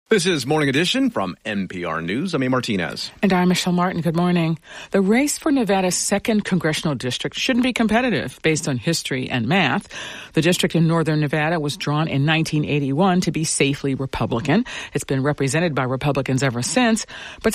This is Morning Edition from NPR News. I'm A. Martinez. And I'm Michelle Martin. Good morning. The race for Nevada's 2nd congressional district shouldn't be competitive based on history and math. The district in northern Nevada was drawn in 1981 to be safely Republican. It's been represented by Republicans ever since. But